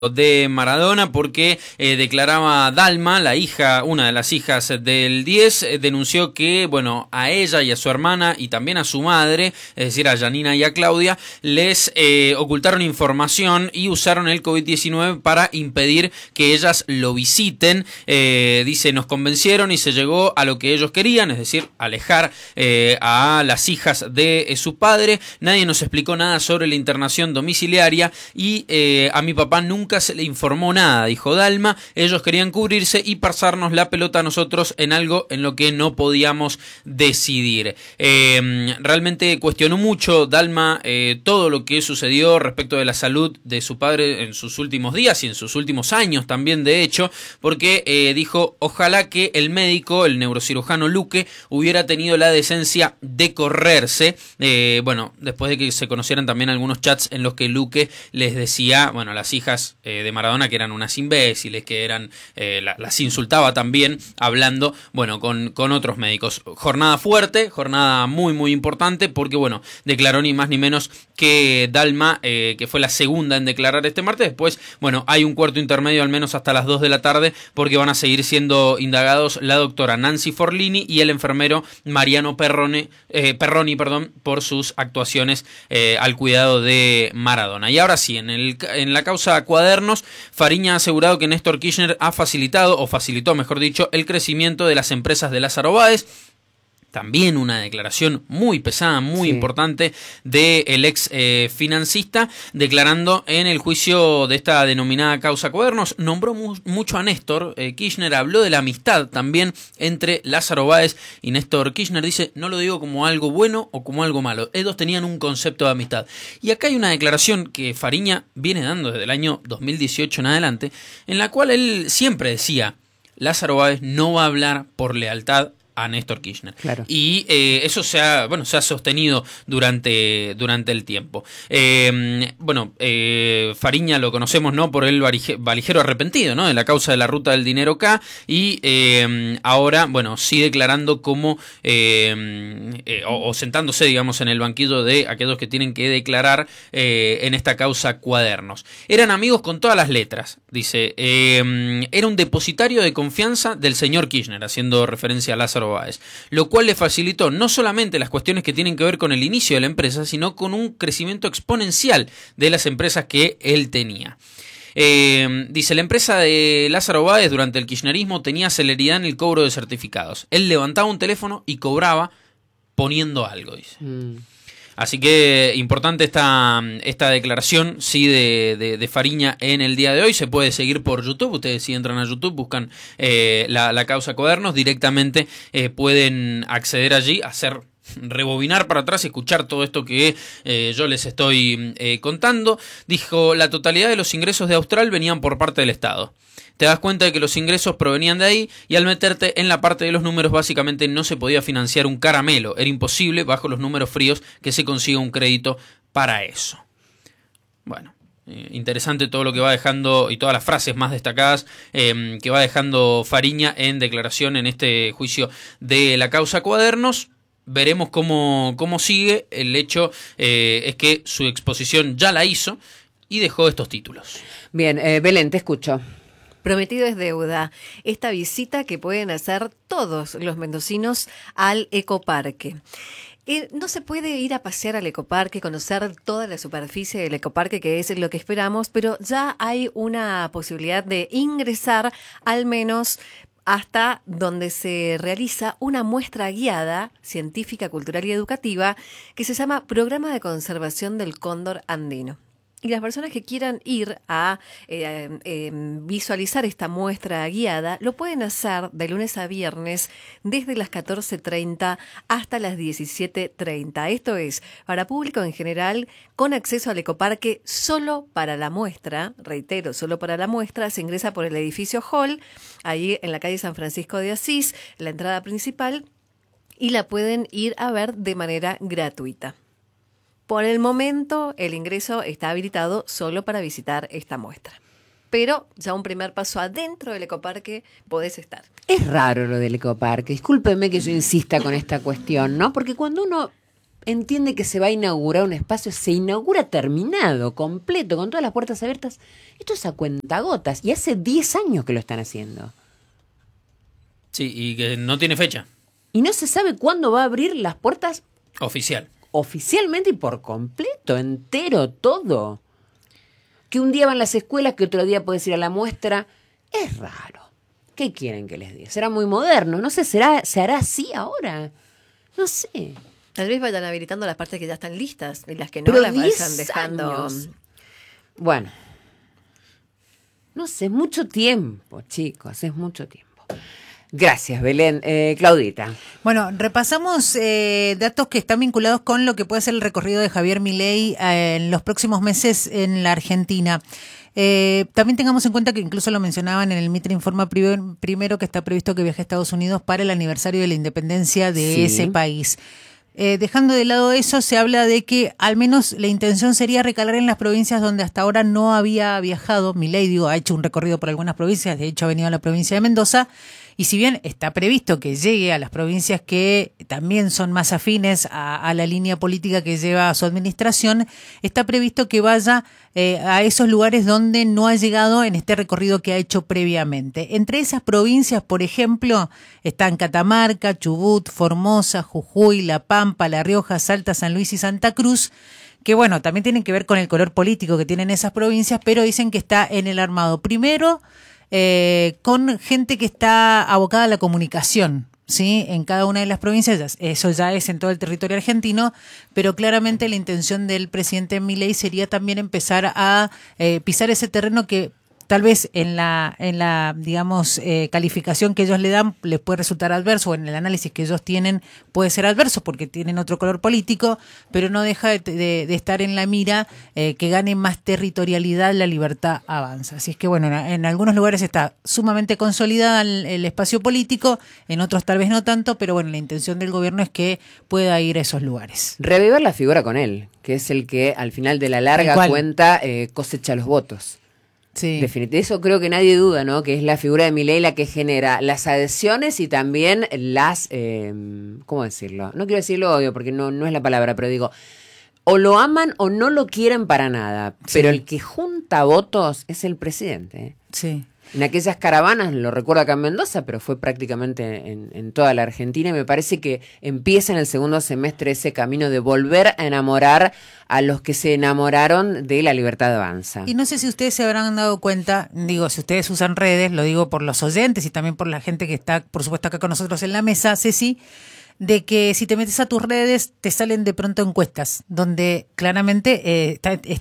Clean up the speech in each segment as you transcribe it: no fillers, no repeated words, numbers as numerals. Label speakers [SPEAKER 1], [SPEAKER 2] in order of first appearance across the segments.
[SPEAKER 1] de Maradona porque declaraba Dalma, la hija, una de las hijas del 10, denunció que, bueno, a ella y a su hermana y también a su madre, es decir, a Janina y a Claudia, les ocultaron información y usaron el COVID-19 para impedir que ellas lo visiten. Dice, nos convencieron y se llegó a lo que ellos querían, es decir, alejar a las hijas de su padre. Nadie nos explicó nada sobre la internación domiciliaria y a mi papá nunca se le informó nada, dijo Dalma. Ellos querían cubrirse y pasarnos la pelota a nosotros en algo en lo que no podíamos decidir. Realmente cuestionó mucho Dalma todo lo que sucedió respecto de la salud de su padre en sus últimos días y en sus últimos años también, de hecho, porque dijo, ojalá que el médico, el neurocirujano Luque, hubiera tenido la decencia de correrse. Bueno, después de que se conocieran también algunos chats en los que Luque les decía, bueno, a las hijas de Maradona que eran unas imbéciles, que eran las insultaba también, hablando, bueno, con otros médicos. Jornada fuerte, jornada muy muy importante, porque bueno, declaró ni más ni menos que Dalma, que fue la segunda en declarar este martes. Después, bueno, hay un cuarto intermedio al menos hasta las 2 de la tarde, porque van a seguir siendo indagados la doctora Nancy Forlini y el enfermero Mariano Perroni, por sus actuaciones al cuidado de Maradona. Y ahora sí, en la causa Cuadernos, Fariña ha asegurado que Néstor Kirchner ha facilitado, o facilitó mejor dicho, el crecimiento de las empresas de Lázaro Báez. También una declaración muy pesada, muy importante del ex financista, declarando en el juicio de esta denominada causa Cuadernos. Nombró mucho a Néstor Kirchner, habló de la amistad también entre Lázaro Báez y Néstor Kirchner. Dice, no lo digo como algo bueno o como algo malo, ellos tenían un concepto de amistad. Y acá hay una declaración que Fariña viene dando desde el año 2018 en adelante, en la cual él siempre decía, Lázaro Báez no va a hablar por lealtad a Néstor Kirchner. Claro. Y eso se ha sostenido durante el tiempo. Fariña lo conocemos, ¿no?, por el valijero arrepentido, ¿no?, de la causa de la ruta del dinero K, y ahora, bueno, sí declarando como o sentándose, digamos, en el banquillo de aquellos que tienen que declarar en esta causa Cuadernos. Eran amigos con todas las letras, dice. Era un depositario de confianza del señor Kirchner, haciendo referencia a Lázaro Báez, lo cual le facilitó no solamente las cuestiones que tienen que ver con el inicio de la empresa, sino con un crecimiento exponencial de las empresas que él tenía. Dice, la empresa de Lázaro Báez durante el kirchnerismo tenía celeridad en el cobro de certificados. Él levantaba un teléfono y cobraba poniendo algo, dice. Así que importante esta declaración, sí, de Fariña en el día de hoy. Se puede seguir por YouTube. Ustedes, si entran a YouTube, buscan la causa Cuadernos, directamente pueden acceder allí, rebobinar para atrás y escuchar todo esto que yo les estoy contando. Dijo, la totalidad de los ingresos de Austral venían por parte del Estado. Te das cuenta de que los ingresos provenían de ahí, y al meterte en la parte de los números, básicamente no se podía financiar un caramelo. Era imposible, bajo los números fríos, que se consiga un crédito para eso. Bueno, interesante todo lo que va dejando y todas las frases más destacadas que va dejando Fariña en declaración en este juicio de la causa Cuadernos. Veremos cómo sigue. El hecho es que su exposición ya la hizo y dejó estos títulos.
[SPEAKER 2] Bien, Belén, te escucho.
[SPEAKER 3] Prometido es deuda. Esta visita que pueden hacer todos los mendocinos al ecoparque. No se puede ir a pasear al ecoparque, conocer toda la superficie del ecoparque, que es lo que esperamos, pero ya hay una posibilidad de ingresar al menos hasta donde se realiza una muestra guiada, científica, cultural y educativa, que se llama Programa de Conservación del Cóndor Andino. Y las personas que quieran ir a visualizar esta muestra guiada lo pueden hacer de lunes a viernes desde las 14:30 hasta las 17:30. Esto es para público en general, con acceso al ecoparque solo para la muestra. Reitero, solo para la muestra. Se ingresa por el edificio Hall, ahí en la calle San Francisco de Asís, la entrada principal, y la pueden ir a ver de manera gratuita. Por el momento, el ingreso está habilitado solo para visitar esta muestra. Pero ya un primer paso adentro del ecoparque podés estar.
[SPEAKER 2] Es raro lo del ecoparque. Discúlpeme que yo insista con esta cuestión, ¿no? Porque cuando uno entiende que se va a inaugurar un espacio, se inaugura terminado, completo, con todas las puertas abiertas. Esto es a cuentagotas y hace 10 años que lo están haciendo.
[SPEAKER 1] Sí, y que no tiene fecha.
[SPEAKER 2] Y no se sabe cuándo va a abrir las puertas
[SPEAKER 1] Oficial.
[SPEAKER 2] oficialmente y por completo, entero, todo. Que un día van las escuelas, que otro día puedes ir a la muestra. Es raro. ¿Qué quieren que les diga? Será muy moderno. No sé, ¿se hará así ahora? No sé.
[SPEAKER 3] Tal vez vayan habilitando las partes que ya están listas y las que no
[SPEAKER 2] Pero
[SPEAKER 3] las
[SPEAKER 2] 10
[SPEAKER 3] vayan dejando.
[SPEAKER 2] años. Bueno. No sé, es mucho tiempo, chicos, es mucho tiempo. Gracias, Belén. Claudita.
[SPEAKER 4] Bueno, repasamos datos que están vinculados con lo que puede ser el recorrido de Javier Milei en los próximos meses en la Argentina. También tengamos en cuenta que incluso lo mencionaban en el Mitre Informa primero que está previsto que viaje a Estados Unidos para el aniversario de la independencia de ese país. Dejando de lado eso, se habla de que al menos la intención sería recalar en las provincias donde hasta ahora no había viajado. Milei, ha hecho un recorrido por algunas provincias, de hecho ha venido a la provincia de Mendoza, y si bien está previsto que llegue a las provincias que también son más afines a la línea política que lleva su administración, está previsto que vaya a esos lugares donde no ha llegado en este recorrido que ha hecho previamente. Entre esas provincias, por ejemplo, están Catamarca, Chubut, Formosa, Jujuy, La Pampa, La Rioja, Salta, San Luis y Santa Cruz, que bueno, también tienen que ver con el color político que tienen esas provincias, pero dicen que está en el armado. Primero, con gente que está abocada a la comunicación, ¿sí? En cada una de las provincias, eso ya es en todo el territorio argentino, pero claramente la intención del presidente Milei sería también empezar a pisar ese terreno que tal vez en la digamos, calificación que ellos le dan les puede resultar adverso, o en el análisis que ellos tienen puede ser adverso porque tienen otro color político, pero no deja de estar en la mira que gane más territorialidad, la libertad avanza. Así es que bueno, en algunos lugares está sumamente consolidada el espacio político, en otros tal vez no tanto, pero bueno, la intención del gobierno es que pueda ir a esos lugares.
[SPEAKER 2] Revivar la figura con él, que es el que al final de la larga cuenta cosecha los votos.
[SPEAKER 4] Sí.
[SPEAKER 2] Definitivamente, eso creo que nadie duda, ¿no? Que es la figura de Milei la que genera las adhesiones y también las, ¿cómo decirlo? No quiero decirlo odio porque no es la palabra, pero digo, o lo aman o no lo quieren para nada, pero el que junta votos es el presidente.
[SPEAKER 4] Sí.
[SPEAKER 2] En aquellas caravanas, lo recuerdo acá en Mendoza, pero fue prácticamente en toda la Argentina, y me parece que empieza en el segundo semestre ese camino de volver a enamorar a los que se enamoraron de la libertad avanza.
[SPEAKER 4] Y no sé si ustedes se habrán dado cuenta, digo, si ustedes usan redes, lo digo por los oyentes y también por la gente que está, por supuesto, acá con nosotros en la mesa, Ceci, de que si te metes a tus redes te salen de pronto encuestas donde claramente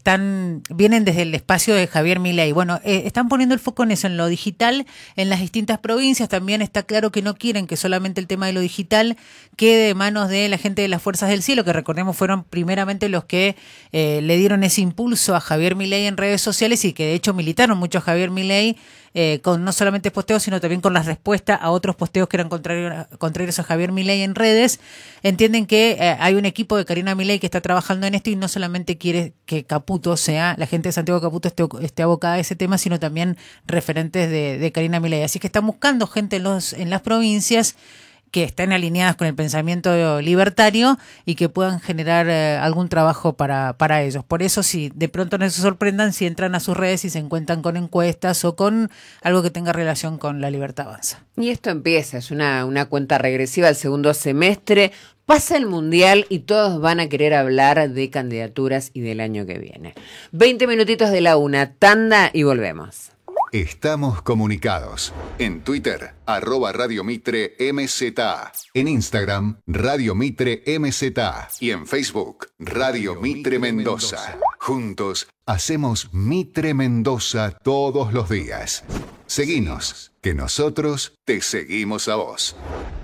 [SPEAKER 4] vienen desde el espacio de Javier Milei. Bueno, están poniendo el foco en eso, en lo digital, en las distintas provincias. También está claro que no quieren que solamente el tema de lo digital quede de manos de la gente de las Fuerzas del Cielo, que recordemos fueron primeramente los que le dieron ese impulso a Javier Milei en redes sociales y que de hecho militaron mucho a Javier Milei con no solamente posteos, sino también con la respuesta a otros posteos que eran contrarios a Javier Milei en redes. Entienden que hay un equipo de Karina Milei que está trabajando en esto y no solamente quiere que Caputo la gente de Santiago Caputo esté abocada a ese tema, sino también referentes de Karina Milei. Así que están buscando gente en las provincias que estén alineadas con el pensamiento libertario y que puedan generar algún trabajo para ellos. Por eso, si de pronto no se sorprendan si entran a sus redes y se encuentran con encuestas o con algo que tenga relación con la libertad avanza.
[SPEAKER 2] Y esto empieza, es una cuenta regresiva al segundo semestre, pasa el Mundial y todos van a querer hablar de candidaturas y del año que viene. 20 minutitos de la una, tanda y volvemos.
[SPEAKER 5] Estamos comunicados. En Twitter, @Radio Mitre MZA. En Instagram, Radio Mitre MZA. Y en Facebook, Radio Mitre Mendoza. Juntos, hacemos Mitre Mendoza todos los días. Seguinos, que nosotros te seguimos a vos.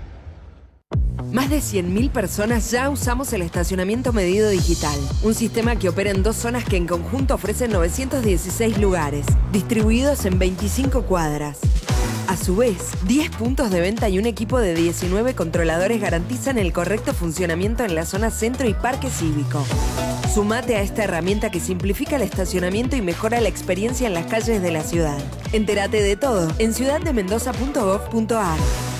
[SPEAKER 6] Más de 100.000 personas ya usamos el estacionamiento medido digital, un sistema que opera en 2 zonas que en conjunto ofrecen 916 lugares, distribuidos en 25 cuadras. A su vez, 10 puntos de venta y un equipo de 19 controladores garantizan el correcto funcionamiento en la zona centro y parque cívico. Sumate a esta herramienta que simplifica el estacionamiento y mejora la experiencia en las calles de la ciudad. Entérate de todo en ciudaddemendoza.gov.ar.